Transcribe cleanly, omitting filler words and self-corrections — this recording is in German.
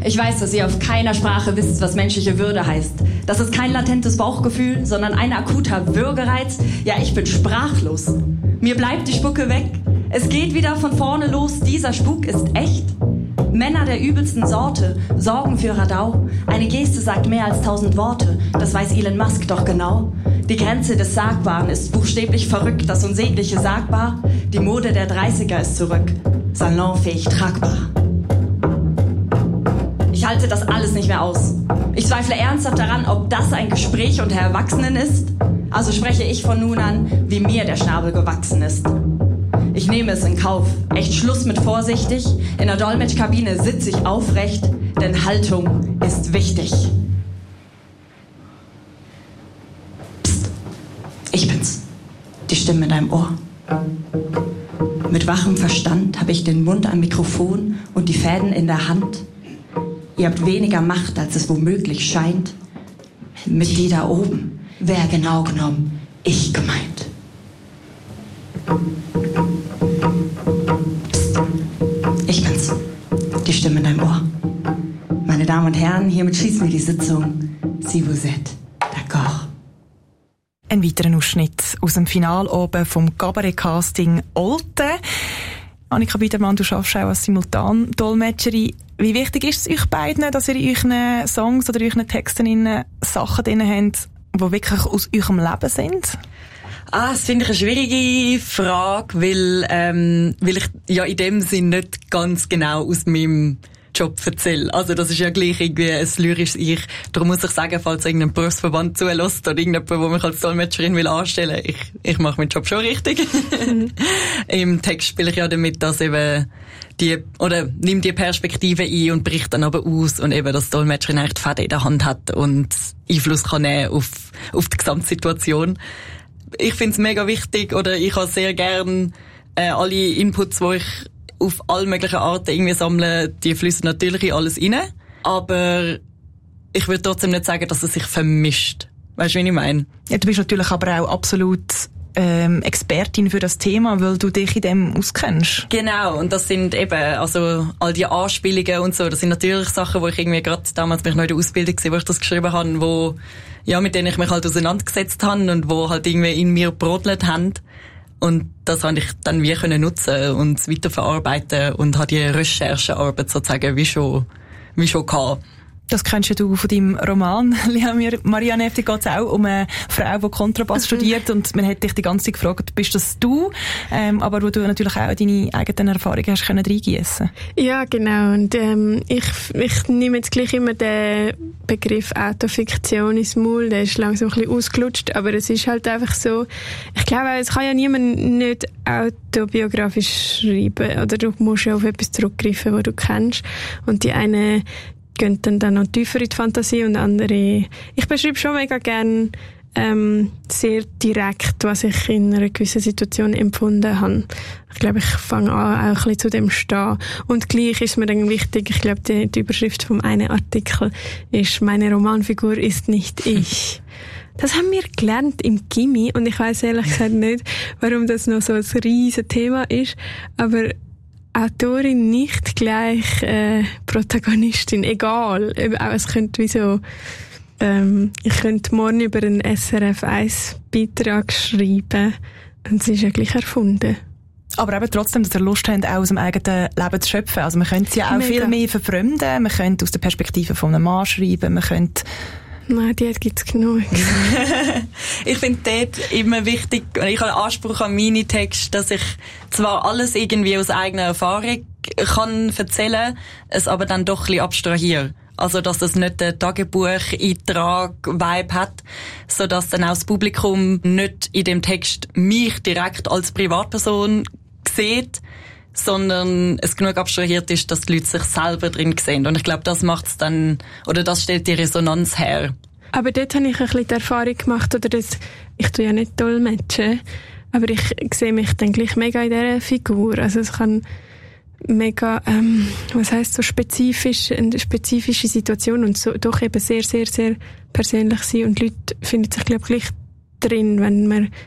Ich weiß, dass ihr auf keiner Sprache wisst, was menschliche Würde heißt. Das ist kein latentes Bauchgefühl, sondern ein akuter Würgereiz. Ja, ich bin sprachlos. Mir bleibt die Spucke weg. Es geht wieder von vorne los. Dieser Spuk ist echt. Männer der übelsten Sorte sorgen für Radau. Eine Geste sagt mehr als 1000 Worte. Das weiß Elon Musk doch genau. Die Grenze des Sagbaren ist buchstäblich verrückt. Das Unsägliche sagbar. Die Mode der 30er ist zurück. Salonfähig tragbar. Ich halte das alles nicht mehr aus. Ich zweifle ernsthaft daran, ob das ein Gespräch unter Erwachsenen ist. Also spreche ich von nun an, wie mir der Schnabel gewachsen ist. Ich nehme es in Kauf. Echt Schluss mit vorsichtig. In der Dolmetschkabine sitze ich aufrecht, denn Haltung ist wichtig. Psst. Ich bin's. Die Stimme in deinem Ohr. Mit wachem Verstand habe ich den Mund am Mikrofon und die Fäden in der Hand. Ihr habt weniger Macht, als es womöglich scheint. Mit die da oben wäre genau genommen ich gemeint. Psst. Ich bin's. Die Stimme in deinem Ohr. Meine Damen und Herren, hiermit schließen wir die Sitzung. Si vous êtes d'accord. Ein weiterer Ausschnitt aus dem Finale oben vom Cabaret-Casting Olten. Annika Biedermann, du arbeitest auch als Simultandolmetscherin. Wie wichtig ist es euch beiden, dass ihr in euren Songs oder in euren Texten Sachen drin habt, die wirklich aus eurem Leben sind? Das finde ich eine schwierige Frage, weil ich ja in dem Sinn nicht ganz genau aus meinem Job erzähle. Also das ist ja gleich irgendwie ein lyrisches Ich. Darum muss ich sagen, falls irgendein Berufsverband zulässt oder irgendjemand, der mich als Dolmetscherin will anstellen, ich mache meinen Job schon richtig. Im Text spiele ich ja damit, dass eben nimm die Perspektive ein und bricht dann aber aus und eben, dass die Dolmetscherin eigentlich die Fäden in der Hand hat und Einfluss kann nehmen auf die Gesamtsituation. Ich finde es mega wichtig oder ich habe sehr gern alle Inputs, die ich auf alle möglichen Arten irgendwie sammeln, die fließen natürlich in alles rein. Aber ich würde trotzdem nicht sagen, dass es sich vermischt. Weißt du, wie ich meine? Ja, du bist natürlich aber auch absolut Expertin für das Thema, weil du dich in dem auskennst. Genau, und das sind eben, also all die Anspielungen und so, das sind natürlich Sachen, wo ich irgendwie gerade damals bin ich noch in der Ausbildung gewesen, wo ich das geschrieben habe, mit denen ich mich halt auseinandergesetzt habe und wo halt irgendwie in mir brodelt haben. Und das habe ich dann wie können nutzen und weiterverarbeiten und habe die Recherchearbeit sozusagen wie schon gehabt. Das kennst du von deinem Roman, Marianne F. Da geht es auch um eine Frau, die Kontrabass studiert und man hat dich die ganze Zeit gefragt, bist das du? Aber wo du natürlich auch deine eigenen Erfahrungen hast können reingießen. Ja, genau. Und ich nehme jetzt gleich immer den Begriff Autofiktion ins Maul, der ist langsam ein bisschen ausgelutscht, aber es ist halt einfach so, ich glaube, es kann ja niemand nicht autobiografisch schreiben, oder du musst ja auf etwas zurückgreifen, was du kennst. Und die eine gehen dann noch tiefer in die Fantasie und andere... Ich beschreibe schon mega gerne sehr direkt, was ich in einer gewissen Situation empfunden habe. Ich glaube, ich fange an, auch ein bisschen zu dem stehen. Und gleich ist mir dann wichtig, ich glaube, die Überschrift vom einen Artikel ist «Meine Romanfigur ist nicht ich». Das haben wir gelernt im Gymi und ich weiss ehrlich gesagt nicht, warum das noch so ein riesen Thema ist, aber Autorin nicht gleich Protagonistin, egal. Es könnte wie so, ich könnte morgen über einen SRF1-Beitrag schreiben und es ist ja gleich erfunden. Aber eben trotzdem, dass ihr Lust habt, auch aus dem eigenen Leben zu schöpfen. Also man könnte es ja auch viel mehr verfremden, man könnte aus der Perspektive von einem Mann schreiben, man könnte... Nein, die gibt's genug. Ich finde dort immer wichtig, ich habe Anspruch an meine Texte, dass ich zwar alles irgendwie aus eigener Erfahrung kann erzählen, es aber dann doch ein bisschen abstrahiere. Also, dass das nicht der Tagebuch-Eintrag-Vibe hat, sodass dann auch das Publikum nicht in dem Text mich direkt als Privatperson sieht, sondern es genug abstrahiert ist, dass die Leute sich selber drin sehen. Und ich glaube, das macht's dann, oder das stellt die Resonanz her. Aber dort habe ich ein bisschen die Erfahrung gemacht, ich tue ja nicht dolmetschen, aber ich sehe mich dann gleich mega in dieser Figur. Also es kann mega, was heisst so spezifisch, eine spezifische Situation und so doch eben sehr, sehr, sehr persönlich sein und die Leute finden sich, glaube ich, gleich drin, wenn man